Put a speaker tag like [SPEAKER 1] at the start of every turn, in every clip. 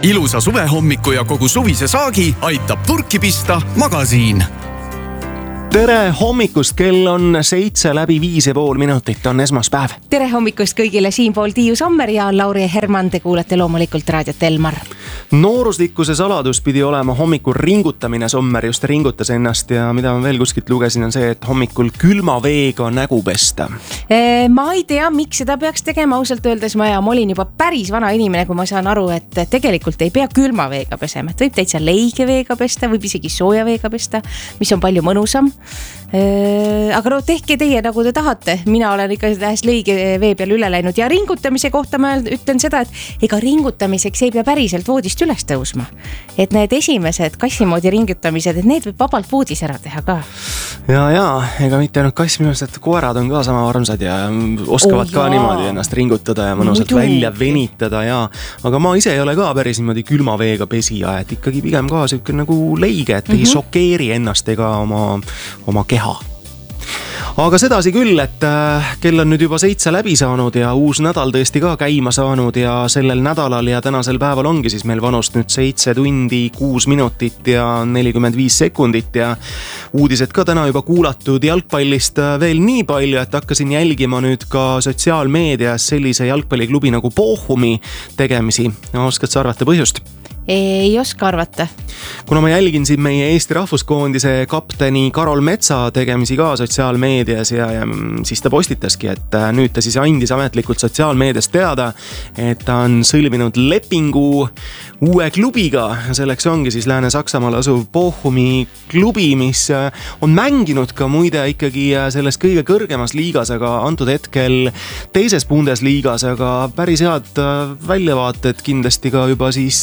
[SPEAKER 1] Ilusa suvehommiku ja kogu suvise saagi aitab purki pista Magasiin.
[SPEAKER 2] Tere hommikust, kell on 7:05 on esmaspäev.
[SPEAKER 3] Tere hommikust kõigile, siinpool Tiiu Sommer ja Lauri Herman, te kuulete loomulikult raadiot Elmar.
[SPEAKER 2] Nooruslikkuse saladus pidi olema hommikul ringutamine, Sommer just ringutas ennast ja mida ma veel kuskilt lugesin on see, et hommikul külma veega nägu pesta.
[SPEAKER 3] Ma ei tea, miks seda peaks tegema, ausalt öeldes ma olin juba päris vana inimene, kui ma saan aru, et tegelikult ei pea külma veega pesema, et võib täitsa leige veega pesta, võib isegi sooja veega pesta, mis on palju mõnusam. Aga no tehke teie nagu te tahate, mina olen ikka tähes leige vee peal üle läinud ja ringutamise kohta ma ütlen seda, et ega ringutamiseks ei pea päriselt voodist üles tõusma, et need esimesed kassimoodi ringutamised, et need võib vabalt voodis ära teha ka.
[SPEAKER 2] Ja, ega mitte ainult kass, minu arust, et koerad on ka sama armsad ja oskavad ka niimoodi ennast ringutada ja mõnusalt välja venitada ja, aga ma ise ei ole ka päris niimoodi külma veega pesija, et ikkagi pigem ka selline nagu leige, et ei šokeeri ennast ega oma keha. Aga sedasi küll, et kell on nüüd juba 7 läbi saanud ja uus nädal tõesti ka käima saanud ja sellel nädalal ja tänasel päeval ongi siis meil vanust nüüd 7 tundi, 6 minutit ja 45 sekundit ja uudised ka täna juba kuulatud jalgpallist veel nii palju, et hakkasin jälgima nüüd ka sotsiaalmeedias sellise jalgpalliklubi nagu Bochumi tegemisi. Oskad sa arvata põhjust?
[SPEAKER 3] Ei oska arvata.
[SPEAKER 2] Kuna ma jälgin siin meie Eesti rahvuskoondise kapteni Karol Metsa tegemisi ka sotsiaalmeedias ja siis ta postitaski, et nüüd ta siis andis ametlikult sotsiaalmeedias teada, et ta on sõlminud lepingu uue klubiga. Selleks ongi siis Lääne-Saksamaal asuv Bochumi klubi, mis on mänginud ka muide ikkagi selles kõige kõrgemas liigas, aga antud hetkel teises Bundesliigas, aga päris head väljavaated kindlasti ka juba siis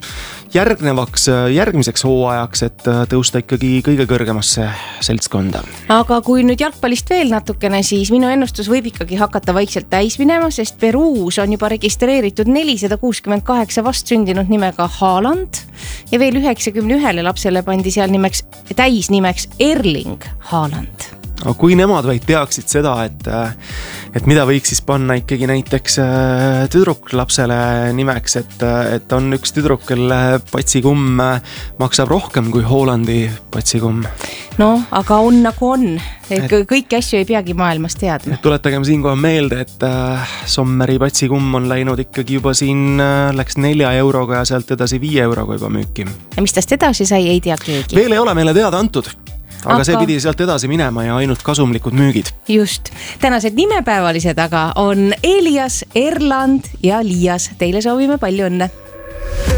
[SPEAKER 2] järgmiseks hooajaks, et tõusta ikkagi kõige kõrgemasse seltskonda.
[SPEAKER 3] Aga kui nüüd jalgpallist veel natukene, siis minu ennustus võib ikkagi hakata vaikselt täis minema, sest Peruus on juba registreeritud 468 vastsündinud nimega Haaland ja veel 91 lapsele pandi seal täisnimeks Erling Haaland.
[SPEAKER 2] Aga kui nemad vaid teaksid seda, et mida võiks siis panna ikkagi näiteks tüdruk lapsele nimeks, et on üks tüdruk, kelle patsikumm maksab rohkem kui Hollandi patsikumm.
[SPEAKER 3] No, aga on nagu on. Kõiki asju ei peagi maailmas teadma.
[SPEAKER 2] Tuletagem siinkohal meelde, et Sommeri patsikumm on läinud ikkagi juba siin, läks 4 euroga ja sealt edasi 5 euroga juba müüki.
[SPEAKER 3] Ja mis tast edasi sai, ei tea keegi.
[SPEAKER 2] Veel ei ole meile teada antud. Aga see pidi sealt edasi minema ja ainult kasumlikud müügid.
[SPEAKER 3] Just. Tänased nimepäevalised aga on Elias, Erland ja Lias. Teile soovime palju õnne.